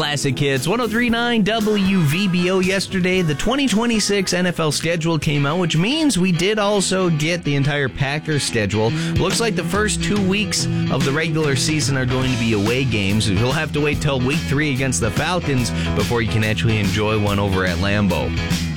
Classic Hits, 103.9 WVBO. Yesterday, the 2026 NFL schedule came out, which means we did also get the entire Packers schedule. Looks like the first 2 weeks of the regular season are going to be away games. You'll have to wait till week 3 against the Falcons before you can actually enjoy one over at Lambeau.